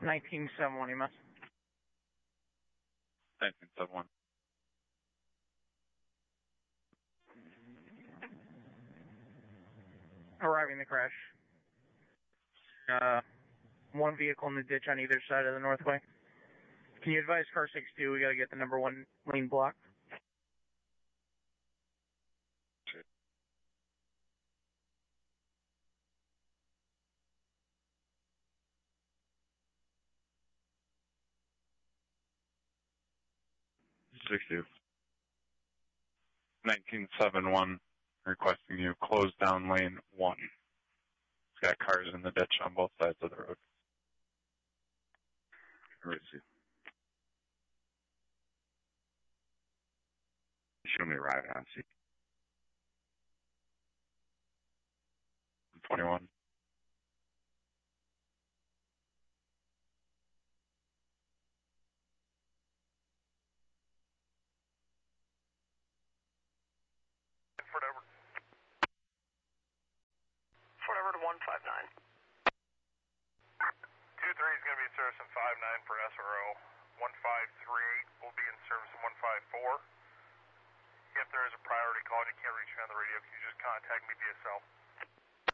1971, EMS. 1971. Arriving the crash. One vehicle in the ditch on either side of the Northway. Can you advise car 62? We gotta get the number 1 lane blocked. '60. 1971, requesting you close down lane 1. It's got cars in the ditch on both sides of the road. Where is he? Show me right on C. 21. Fort Edward 159. 23 is going to be in service in 59 for SRO. 1538 will be in service in 154. If there is a priority call and you can't reach me on the radio, can you just contact me via cell?